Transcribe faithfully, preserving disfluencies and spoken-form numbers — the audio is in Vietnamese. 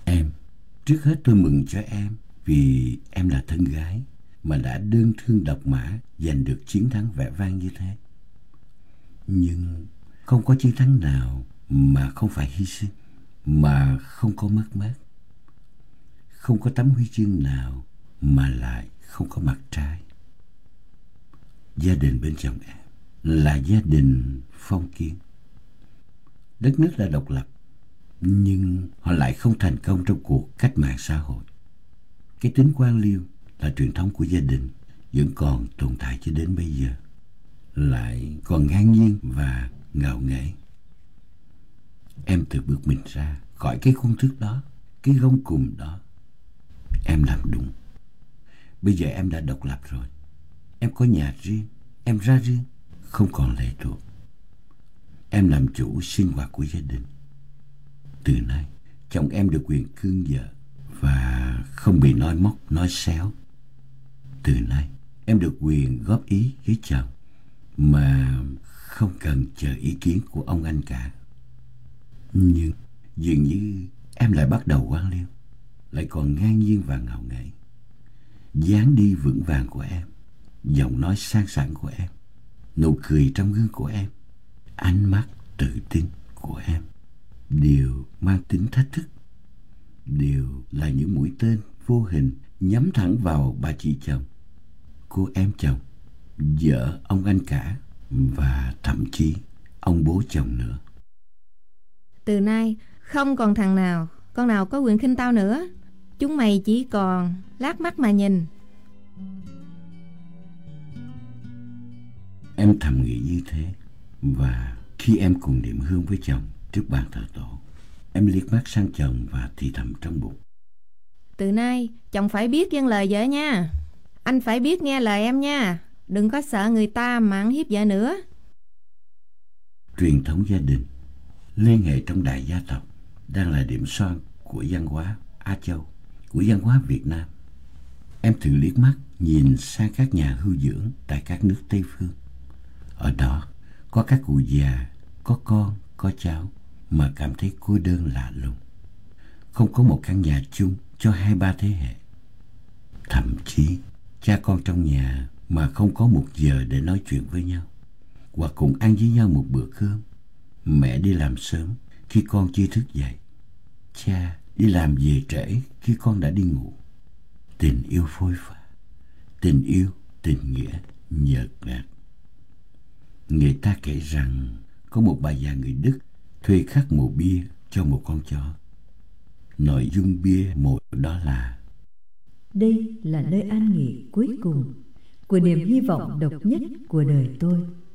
Em, trước hết tôi mừng cho em vì em là thân gái mà đã đơn thương độc mã giành được chiến thắng vẻ vang như thế. Nhưng không có chiến thắng nào mà không phải hy sinh, mà không có mất mát. Không có tấm huy chương nào mà lại không có mặt trái. Gia đình bên chồng em là gia đình phong kiến. Đất nước đã độc lập, nhưng họ lại không thành công trong cuộc cách mạng xã hội. Cái tính quan liêu là truyền thống của gia đình vẫn còn tồn tại cho đến bây giờ, lại còn ngang nhiên và ngạo nghễ. Em tự bước mình ra khỏi cái khuôn thước đó, cái gông cùm đó. Em làm đúng. Bây giờ em đã độc lập rồi. Em có nhà riêng, em ra riêng, không còn lệ thuộc. Em làm chủ sinh hoạt của gia đình. Từ nay, chồng em được quyền cưng vợ và không bị nói móc, nói xéo. Từ nay, em được quyền góp ý với chồng mà không cần chờ ý kiến của ông anh cả. Nhưng dường như em lại bắt đầu quan liêu, lại còn ngang nhiên và ngạo nghễ. Dáng đi vững vàng của em, giọng nói sang sảng của em, nụ cười trong gương của em, ánh mắt tự tin của em đều mang tính thách thức, đều là những mũi tên vô hình nhắm thẳng vào bà chị chồng, cô em chồng, vợ ông anh cả và thậm chí ông bố chồng nữa. Từ nay không còn thằng nào, con nào có quyền khinh tao nữa. Chúng mày chỉ còn lác mắt mà nhìn. Em thầm nghĩ như thế, và khi em cùng niệm hương với chồng trước bàn thờ tổ, em liếc mắt sang chồng và thì thầm trong bụng: Từ nay chồng phải biết vâng lời vợ nha. Anh phải biết nghe lời em nha. Đừng có sợ người ta mà ăn hiếp vợ nữa. Truyền thống gia đình, liên hệ trong đại gia tộc đang là điểm son của văn hóa Á Châu, của văn hóa Việt Nam. Em thử liếc mắt nhìn sang các nhà hưu dưỡng tại các nước Tây Phương. Ở đó có các cụ già, có con, có cháu mà cảm thấy cô đơn lạ lùng. Không có một căn nhà chung cho hai ba thế hệ. Thậm chí cha con trong nhà mà không có một giờ để nói chuyện với nhau, hoặc cùng ăn với nhau một bữa cơm. Mẹ đi làm sớm khi con chưa thức dậy, cha đi làm về trễ khi con đã đi ngủ. Tình yêu phôi pha, tình yêu, tình nghĩa nhợt nhạt. Người ta kể rằng có một bà già người Đức thuê khắc mộ bia cho một con chó. Nội dung bia mộ đó là: đây là nơi an nghỉ cuối cùng của niềm hy vọng độc nhất của đời tôi.